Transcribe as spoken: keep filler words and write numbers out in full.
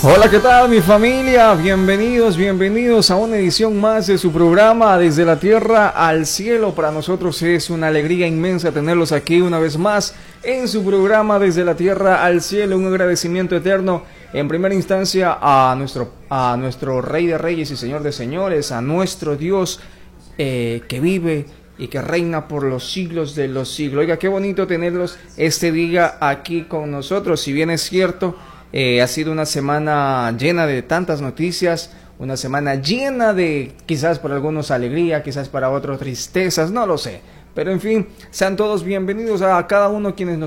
Hola, ¿qué tal mi familia? Bienvenidos, bienvenidos a una edición más de su programa Desde la Tierra al Cielo. Para nosotros es una alegría inmensa tenerlos aquí una vez más en su programa Desde la Tierra al Cielo. Un agradecimiento eterno en primera instancia a nuestro, a nuestro Rey de Reyes y Señor de Señores, a nuestro Dios eh, que vive y que reina por los siglos de los siglos. Oiga, qué bonito tenerlos este día aquí con nosotros. Si bien es cierto, Eh, ha sido una semana llena de tantas noticias, una semana llena de quizás para algunos alegría, quizás para otros tristezas, no lo sé. Pero en fin, sean todos bienvenidos a cada uno quienes nos